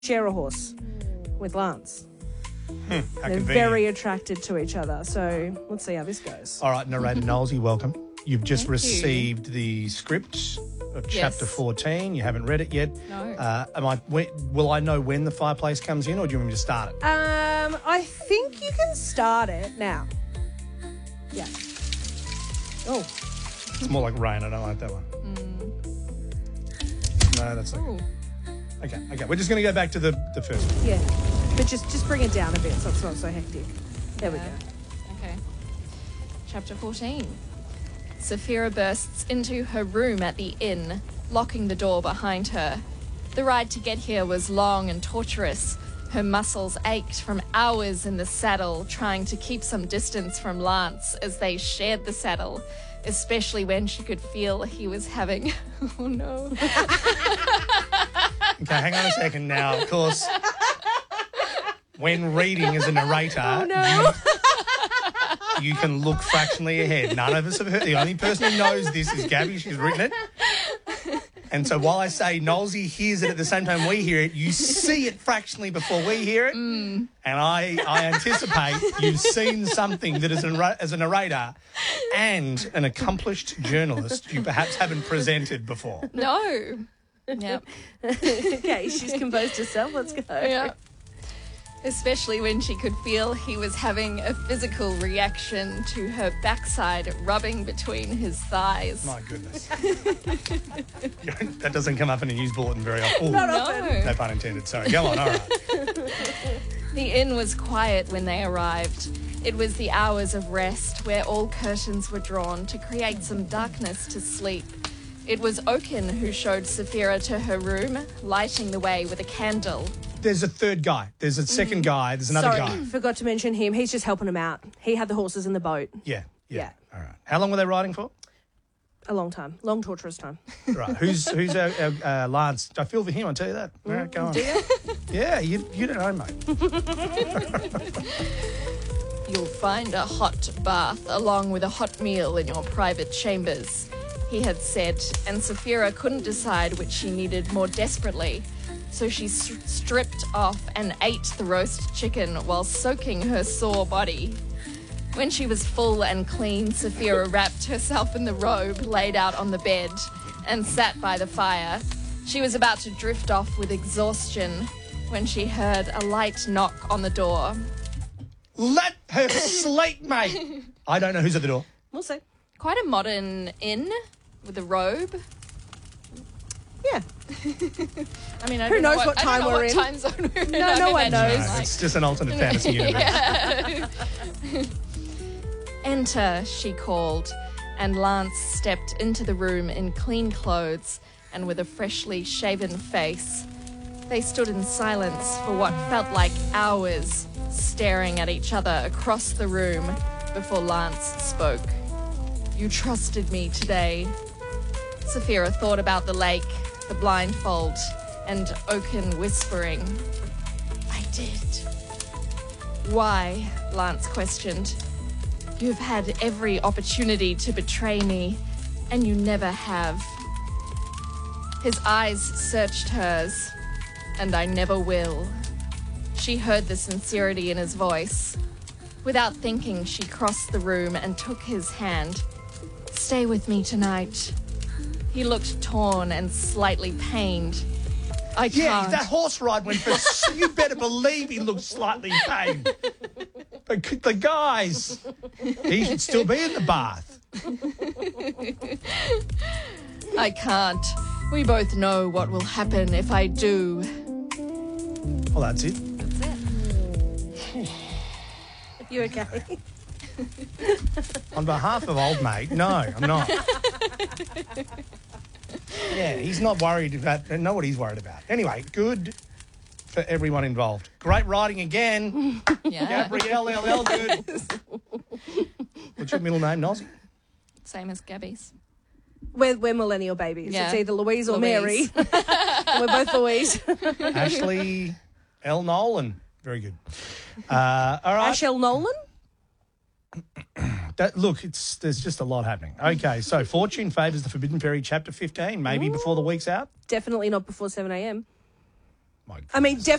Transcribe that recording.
share a horse with Lance. How They're convenient. very attracted to each other. So let's see how this goes. All right, narrator Knowlesy, welcome. You've just Thank you. received the script of chapter Yes. 14. You haven't read it yet. No. Will I know when the fireplace comes in, or do you want me to start it? I think you can start it now. Yeah. Oh, It's more like rain. I don't like that one. No, that's not. Ooh. Okay. We're just going to go back to the first one. yeah. But just bring it down a bit so it's not so hectic. There we go. Okay. Chapter 14. Saphira bursts into her room at the inn, locking the door behind her. The ride to get here was long and torturous. Her muscles ached from hours in the saddle, trying to keep some distance from Lance as they shared the saddle, especially when she could feel he was having... Oh, no. Okay, hang on a second now. Of course, when reading as a narrator, you can look fractionally ahead. None of us have heard. The only person who knows this is Gabby. She's written it. And so while I say Knowlesy hears it at the same time we hear it, you see it fractionally before we hear it. And I anticipate you've seen something that as a narrator and an accomplished journalist you perhaps haven't presented before. No. Yep. Okay, she's composed herself. Let's go. Yeah. Especially when she could feel he was having a physical reaction to her backside rubbing between his thighs. My goodness. That doesn't come up in a news bulletin very often. Not Ooh, often. no pun intended. Sorry. Go on. All right. The inn was quiet when they arrived. It was the hours of rest where all curtains were drawn to create some darkness to sleep. It was Oaken who showed Saphira to her room, lighting the way with a candle. There's a third guy. There's a second guy. There's another Sorry, guy. forgot to mention him. He's just helping him out. He had the horses in the boat. Yeah. Yeah. All right. How long were they riding for? A long time. Long, torturous time. Right. Who's our Lance? I feel for him, I'll tell you that. All right, go on. Do you? Yeah, you don't know, mate. You'll find a hot bath along with a hot meal in your private chambers, he had said, and Saphira couldn't decide which she needed more desperately. So she stripped off and ate the roast chicken while soaking her sore body. When she was full and clean, Saphira wrapped herself in the robe laid out on the bed and sat by the fire. She was about to drift off with exhaustion when she heard a light knock on the door. Let her sleep, mate. I don't know who's at the door. We'll see. Quite a modern inn with a robe. Yeah. I mean, I Who don't know knows what time I don't know we're what in? time zone we're in. No, I'm no one imagining, knows. No, like- it's just an alternate fantasy universe. Enter, she called, and Lance stepped into the room in clean clothes and with a freshly shaven face. They stood in silence for what felt like hours, staring at each other across the room before Lance spoke. You trusted me today. Saphira thought about the lake, the blindfold, and Oaken whispering, I did. Why? Lance questioned. You've had every opportunity to betray me, and you never have. His eyes searched hers, and I never will. She heard the sincerity in his voice. Without thinking, she crossed the room and took his hand. Stay with me tonight. He looked torn and slightly pained. I Yeah, can't. that horse ride went for... You better believe he looked slightly pained. But the guys, he should still be in the bath. I can't. We both know what will happen if I do. Well, that's it. You okay? On behalf of old mate, no, I'm not. Yeah, he's not worried about... I know what he's worried about. Anyway, good for everyone involved. Great writing again. Yeah. Gabrielle LL, good. What's your middle name, Nosy? Same as Gabby's. We're millennial babies. Yeah. It's either Louise or Louise. Mary. We're both Louise. Ashley L. Nolan. Very good. All right. Ashel Nolan? There's just a lot happening. Okay, so Fortune favours the Forbidden Fairy, Chapter 15, maybe before the week's out. Definitely not before 7 a.m. my I mean,